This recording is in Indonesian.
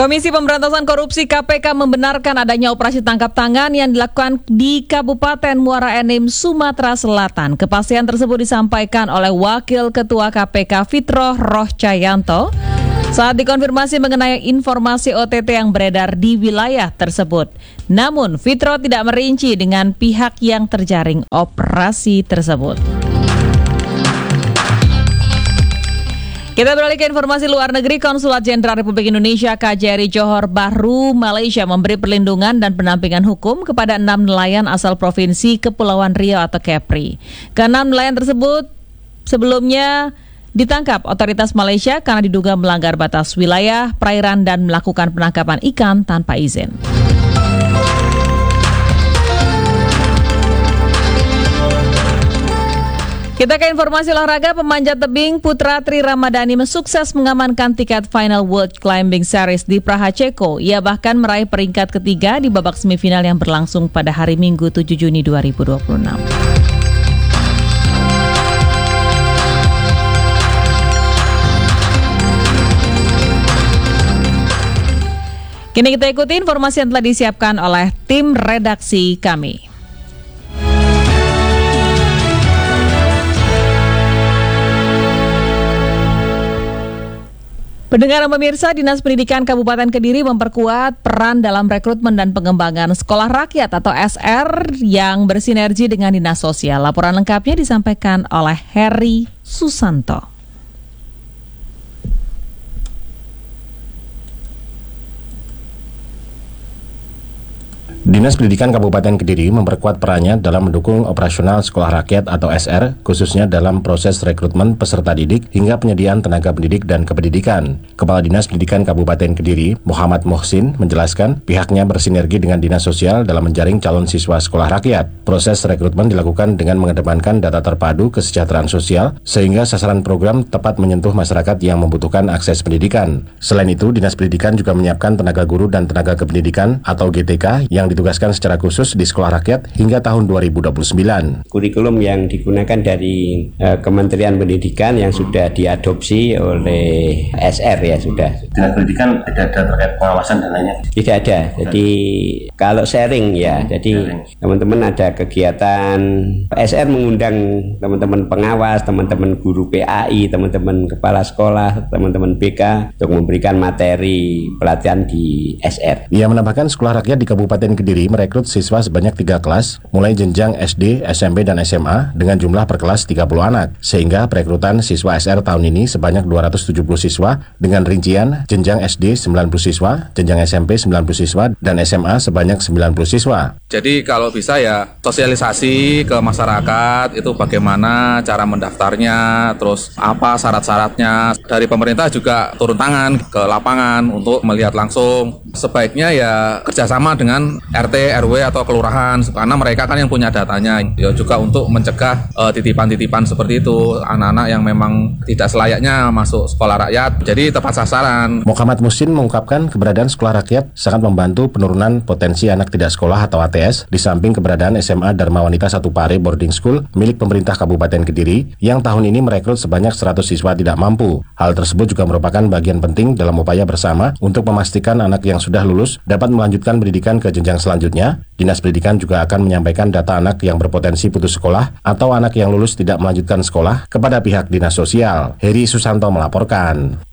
Komisi Pemberantasan Korupsi KPK membenarkan adanya operasi tangkap tangan yang dilakukan di Kabupaten Muara Enim, Sumatera Selatan. Kepastian tersebut disampaikan oleh Wakil Ketua KPK Fitroh Rohcayanto saat dikonfirmasi mengenai informasi OTT yang beredar di wilayah tersebut. Namun, Fitroh tidak merinci dengan pihak yang terjaring operasi tersebut. Kita beralih ke informasi luar negeri. Konsulat Jenderal Republik Indonesia KJRI Johor Bahru, Malaysia memberi perlindungan dan pendampingan hukum kepada 6 nelayan asal Provinsi Kepulauan Riau atau Kepri. Ke-6 nelayan tersebut sebelumnya ditangkap otoritas Malaysia karena diduga melanggar batas wilayah perairan dan melakukan penangkapan ikan tanpa izin. Kita ke informasi olahraga. Pemanjat tebing putra Tri Ramadhani sukses mengamankan tiket final World Climbing Series di Praha, Ceko. Ia bahkan meraih peringkat ketiga di babak semifinal yang berlangsung pada hari Minggu 7 Juni 2026. Kini kita ikuti informasi yang telah disiapkan oleh tim redaksi kami. Pendengar dan pemirsa, Dinas Pendidikan Kabupaten Kediri memperkuat peran dalam rekrutmen dan pengembangan sekolah rakyat atau SR yang bersinergi dengan Dinas Sosial. Laporan lengkapnya disampaikan oleh Heri Susanto. Dinas Pendidikan Kabupaten Kediri memperkuat perannya dalam mendukung operasional sekolah rakyat atau SR, khususnya dalam proses rekrutmen peserta didik hingga penyediaan tenaga pendidik dan kependidikan. Kepala Dinas Pendidikan Kabupaten Kediri, Muhammad Mohsin, menjelaskan pihaknya bersinergi dengan Dinas Sosial dalam menjaring calon siswa sekolah rakyat. Proses rekrutmen dilakukan dengan mengedepankan data terpadu kesejahteraan sosial, sehingga sasaran program tepat menyentuh masyarakat yang membutuhkan akses pendidikan. Selain itu, Dinas Pendidikan juga menyiapkan tenaga guru dan tenaga kependidikan atau GTK yang ditugaskan secara khusus di sekolah rakyat hingga tahun 2029. Kurikulum yang digunakan dari Kementerian Pendidikan yang sudah diadopsi oleh SR ya sudah. Dinas Pendidikan ada terkait pengawasan dan lainnya? Tidak ada. Jadi kalau sharing ya, jadi teman-teman ada kegiatan SR mengundang teman-teman pengawas, teman-teman guru PAI, teman-teman kepala sekolah, teman-teman BK untuk memberikan materi pelatihan di SR. Ia menambahkan sekolah rakyat di Kabupaten Kediri merekrut siswa sebanyak 3 kelas, mulai jenjang SD, SMP, dan SMA dengan jumlah per kelas 30 anak. Sehingga perekrutan siswa SR tahun ini sebanyak 270 siswa dengan rincian jenjang SD 90 siswa, jenjang SMP 90 siswa, dan SMA sebanyak 90 siswa. Jadi kalau bisa ya sosialisasi ke masyarakat itu bagaimana cara mendaftarnya, terus apa syarat-syaratnya. Dari pemerintah juga turun tangan ke lapangan untuk melihat langsung. Sebaiknya ya kerjasama dengan RT, RW atau kelurahan karena mereka kan yang punya datanya. Ya juga untuk mencegah titipan-titipan seperti itu, anak-anak yang memang tidak selayaknya masuk sekolah rakyat, jadi tepat sasaran. Muhammad Musin mengungkapkan keberadaan sekolah rakyat sangat membantu penurunan potensi anak tidak sekolah atau ATS di samping keberadaan SMA Dharma Wanita 1 Pare Boarding School milik pemerintah Kabupaten Kediri yang tahun ini merekrut sebanyak 100 siswa tidak mampu. Hal tersebut juga merupakan bagian penting dalam upaya bersama untuk memastikan anak yang sudah lulus dapat melanjutkan pendidikan ke jenjang selanjutnya. Dinas Pendidikan juga akan menyampaikan data anak yang berpotensi putus sekolah atau anak yang lulus tidak melanjutkan sekolah kepada pihak Dinas Sosial. Heri Susanto melaporkan.